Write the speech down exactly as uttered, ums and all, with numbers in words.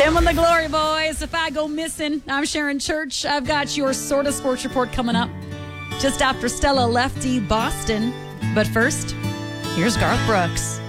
Tim and the Glory Boys. If I go missing, I'm Sharon Church. I've got your sort of sports report coming up just after Stella Lefty Boston. But first, here's Garth Brooks.